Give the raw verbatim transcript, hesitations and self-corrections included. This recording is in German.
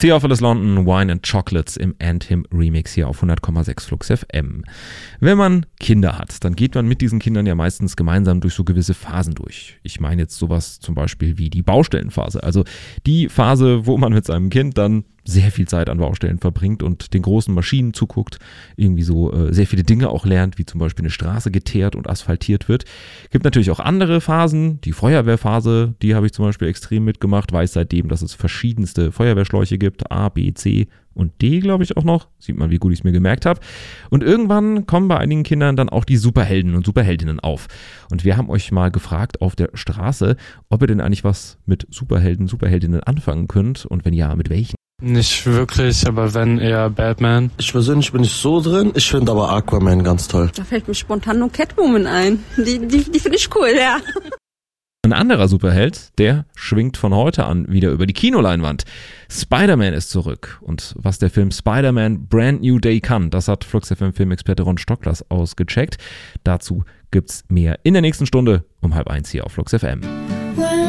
Sea of Alice London, Wine and Chocolates im Anthem Remix hier auf hundert Komma sechs Flux F M. Wenn man Kinder hat, dann geht man mit diesen Kindern ja meistens gemeinsam durch so gewisse Phasen durch. Ich meine jetzt sowas zum Beispiel wie die Baustellenphase. Also die Phase, wo man mit seinem Kind dann sehr viel Zeit an Baustellen verbringt und den großen Maschinen zuguckt, irgendwie so äh, sehr viele Dinge auch lernt, wie zum Beispiel eine Straße geteert und asphaltiert wird. Gibt natürlich auch andere Phasen, die Feuerwehrphase, die habe ich zum Beispiel extrem mitgemacht, weiß seitdem, dass es verschiedenste Feuerwehrschläuche gibt, A, B, C und D, glaube ich auch noch. Sieht man, wie gut ich es mir gemerkt habe. Und irgendwann kommen bei einigen Kindern dann auch die Superhelden und Superheldinnen auf. Und wir haben euch mal gefragt auf der Straße, ob ihr denn eigentlich was mit Superhelden, Superheldinnen anfangen könnt und wenn ja, mit welchen? Nicht wirklich, aber wenn eher Batman. Ich persönlich bin nicht so drin, ich finde aber Aquaman ganz toll. Da fällt mir spontan nur Catwoman ein. Die, die, die finde ich cool, ja. Ein anderer Superheld, der schwingt von heute an wieder über die Kinoleinwand. Spider-Man ist zurück. Und was der Film Spider-Man Brand New Day kann, das hat Flux F M-Filmexperte Ron Stocklers ausgecheckt. Dazu gibt's mehr in der nächsten Stunde um halb eins hier auf Flux F M.